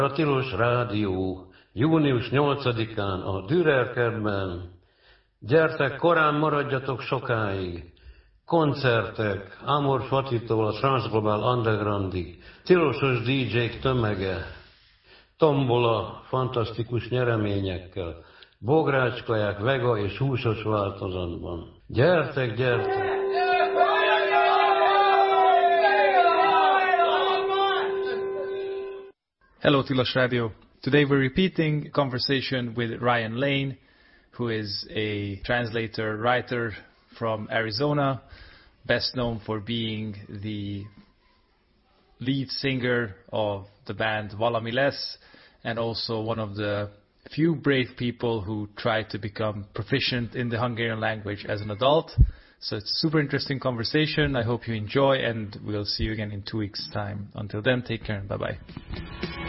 A Tilos Rádió június 8-án a Dürer kertben. Gyertek, korán maradjatok sokáig. Koncertek, Amor Fatitól a Transglobal Undergroundig, tilosos DJ-k tömege, tombola fantasztikus nyereményekkel, bográcskaják vega és húsos változatban. Gyertek, gyertek! Hello, Tilos Radio. Today we're repeating a conversation with Ryan Lane, who is a translator, writer from Arizona, best known for being the lead singer of the band Valami Lesz, and also one of the few brave people who tried to become proficient in the Hungarian language as an adult. So it's a super interesting conversation. I hope you enjoy, and we'll see you again in 2 weeks' time. Until then, take care and bye-bye.